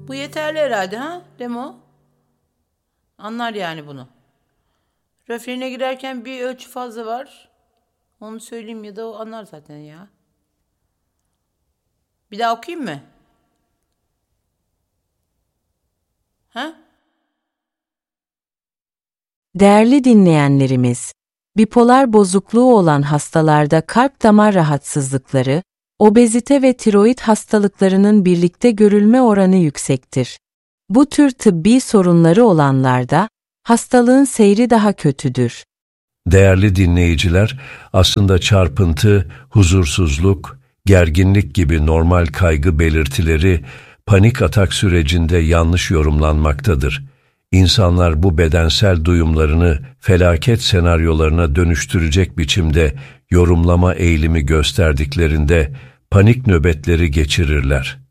Bu yeterli herhalde ha Demo? Anlar yani bunu. Refrene girerken bir ölçü fazla var. Onu söyleyeyim ya da o anlar zaten ya. Bir daha okuyayım mı? Ha? Değerli dinleyenlerimiz, bipolar bozukluğu olan hastalarda kalp damar rahatsızlıkları, obezite ve tiroid hastalıklarının birlikte görülme oranı yüksektir. Bu tür tıbbi sorunları olanlarda hastalığın seyri daha kötüdür. Değerli dinleyiciler, aslında çarpıntı, huzursuzluk, gerginlik gibi normal kaygı belirtileri panik atak sürecinde yanlış yorumlanmaktadır. İnsanlar bu bedensel duyumlarını felaket senaryolarına dönüştürecek biçimde yorumlama eğilimi gösterdiklerinde panik nöbetleri geçirirler.